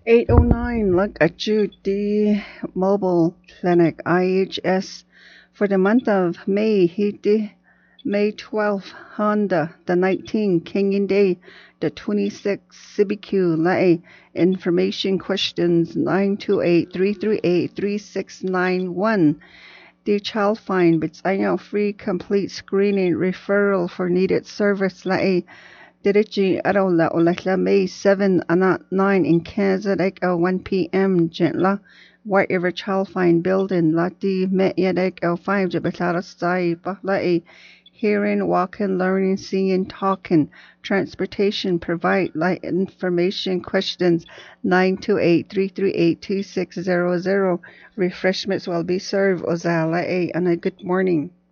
809, look at you, the mobile clinic IHS for the month of May. Hiti, May 12th, Honda, the 19th, Kenyan Day, the 26th, CBQ, Lae, information questions 928-338-3691. The child find, but free complete screening referral for needed service Lae. Dirigi Arola Olakla May 7 and 9 in Kansas at 1 p.m. Gentla. Wherever child find building Lati Met Yadek 5 Jabetara Sai Bahlai. Hearing, walking, learning, seeing, talking, transportation, provide light information questions 928-338-2600. Refreshments will be served Ozala A and a good morning.